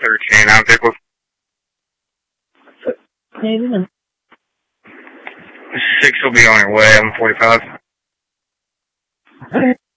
13, I'm Pickle. Hey, 6 will be on your way, I'm 45.